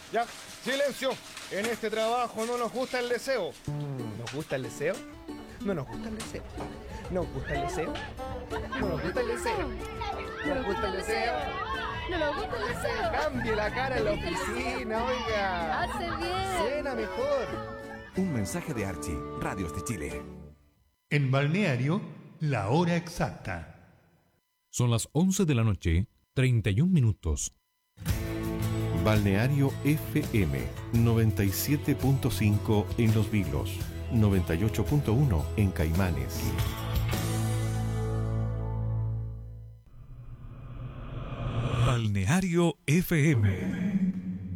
Ya, silencio. En este trabajo no nos gusta el deseo. ¿Nos gusta el deseo? No nos gusta el deseo. ¿Nos gusta el deseo? No nos gusta el deseo. ¿No nos gusta el deseo? No nos gusta el deseo. Cambie la cara en la oficina, oiga. Hace bien. Suena mejor. Un mensaje de Archie, Radios de Chile. En Balneario, la hora exacta. Son las 11 de la noche, 31 minutos. Balneario FM 97.5 en Los Vilos, 98.1 en Caimanes. Balneario FM.